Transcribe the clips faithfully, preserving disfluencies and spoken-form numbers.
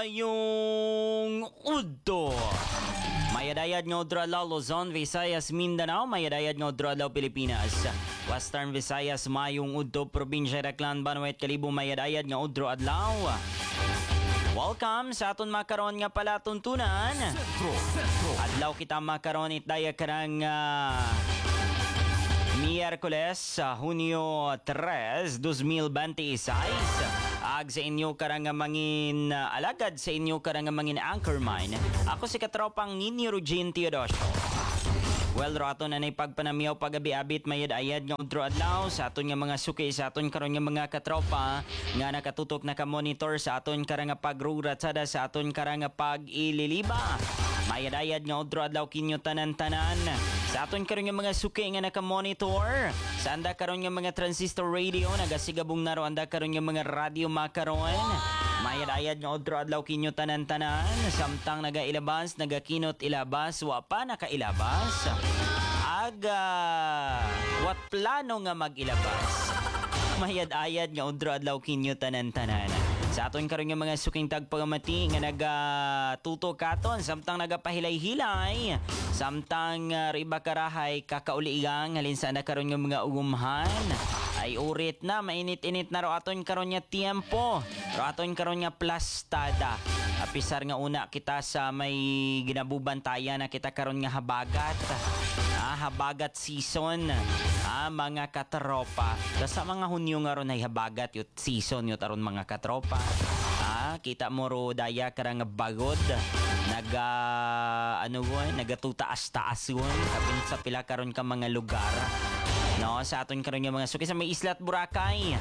Mayong udto. Mayadayad nga udto adlaw Luzon, Visayas, Mindanao. Mayadayad nga udto adlaw Pilipinas. Western Visayas, mayong udto probinsya Daklan, Banuet, Kalibo. Mayadayad nga udto adlaw. Welcome sa aton makaron nga pala tuntunan. Adlaw kita makaron itdaya karang uh, Miyerkules, uh, Hunyo tres, dos mil veintiséis. Ag sa inyo karang mangin uh, alagad sa inyo karang mangin anchorman. Ako si katropang Ninyo Rugin Teodosio. Well, rato na na pagpanamiyaw pagabi-abit mayad-ayad nga udro adlaw sa aton nga mga suki sa aton karon nga mga katropa nga nakatutok na ka-monitor sa aton karang pagruratsada sa aton karang pag-ililiba. Mayad-ayad nga udro adlaw kinyo tanan-tanan sa aton karon nga mga suki nga naka-monitor sa anda karon nga mga transistor radio nagasigabong naro anda karon nga mga radio makaron. Mayad-ayad nga udro adlaw kinyo tanan-tanan samtang nagailabas nagakinot ilabas wa pa nakailabas aga wat plano nga magilabas. Mayad-ayad nga udro adlaw kinyo tanan-tanan sa aton karon nga mga suking tagpagamati nga nagatuto katon samtang nagapahilay-hilay samtang uh, riba karahay kakauliigang halin sa na karon nga mga ugumhan ay urit na mainit-init na ro aton karon nga tiempo ro aton karon nga plastada apisar nga una kita sa may ginabubantayan na kita karon nga habagat ah, habagat season ah, mga katropa sa mga Hunyo nga ron ay habagat yut season yut aron mga katropa ah, kita mo ro daya karang bagod naga ano gon nagatutaas-taas gon kapin sa pila karon ka mga lugar no sa aton karon nga mga suki sa may Isla at Boracay.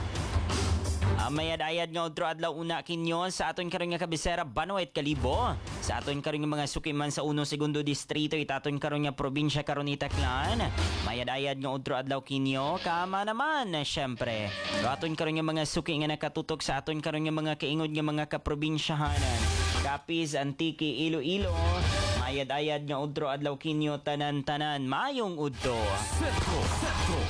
Uh, mayad-ayad nga udro adlaw una kinyo sa aton karon nga kabisera Banuet, Kalibo. Sa aton karon nga mga suki man sa uno segundo distrito itaton karon nga probinsya karon ni Taclan. Mayad-ayad nga udro adlaw kinyo kama naman syempre. So, aton karon nga mga suki nga nakatutok sa aton karon nga mga kaingod nga mga kaprobinsyahanan. Capiz, Antique, Iloilo. Mayad-ayad nga udro adlaw kinyo tanan-tanan mayong udto. Sentro, sentro.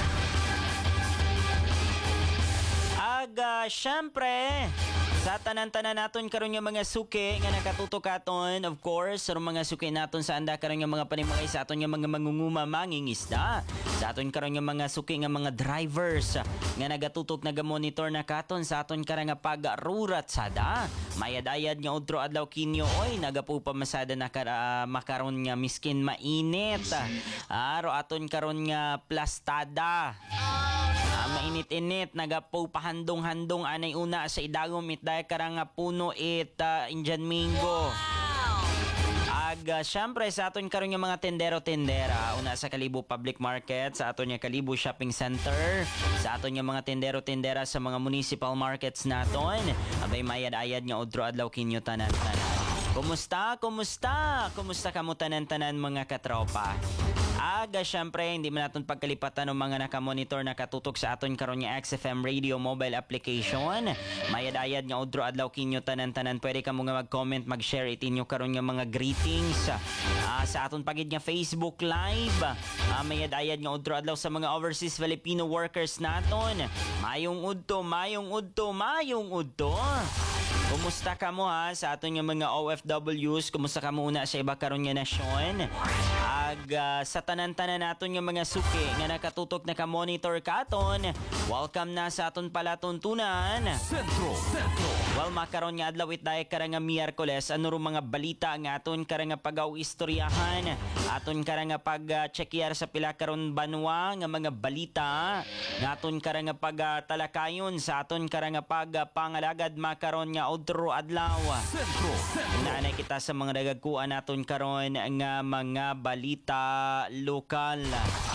Aga, syempre, sa tanan-tanan naton karon nga mga suki nga nakatutok katon, of course, sa mga suki naton sa anda karon nga mga panimangay sa aton nga mga mangunguma mangingisda. Sa aton karon nga mga suki nga mga drivers nga nagatutok naga-monitor na katon sa aton karon nga pag-ruratsada. Mayad-ayad nga udro adlaw kinyo oy nagapo pamasada na kara, uh, makaron nga miskin mainit. Aro aton karon nga plastada. Ah, mainit-init nagapo pahandong-handong anay una sa idagom itday karang puno it uh, Indian Mingo. Aga syempre sa aton karon nga mga tendero-tendera una sa Kalibo Public Market, sa aton nga Kalibo Shopping Center, sa aton nga mga tendero-tendera sa mga municipal markets naton. Abay mayad-ayad nga udro adlaw kinyo tanan-tanan. Kumusta? Kumusta? Kumusta kamo tanan-tanan mga katropa? Aga syempre hindi man naton pagkalipatan ng mga nakamonitor nakatutok sa aton karon nga X F M radio mobile application. Mayad-ayad nga udro adlaw kinyo tanan-tanan pwede ka mo nga mag-comment mag-share it inyo karon nga mga greetings uh, sa aton pagid nga Facebook live. Uh, mayad-ayad nga udro adlaw sa mga overseas Filipino workers naton. Mayong udto, mayong udto, mayong udto. Kumusta ka mo ha sa aton nga mga O F Ws? Kumusta ka mo una sa iba karon nga nasyon? Ag uh, sa tanan-tanan naton nga mga suki nga nakatutok na ka-monitor katon. Welcome na sa aton palatuntunan. Sentro, Sentro. Well, makaron nga adlaw itday karang nga Miyerkules ano ro mga balita nga aton karang nga pagaw istoryahan. Aton karang nga pag-checkiyar uh, sa pila karon banwa nga mga balita. Nga aton karang nga pag-talakayon sa aton karang nga pag-pangalagad makaron nga udro adlaw. Sentro, Sentro. Naanay kita sa mga dagagkuan naton karon nga mga balita lokal.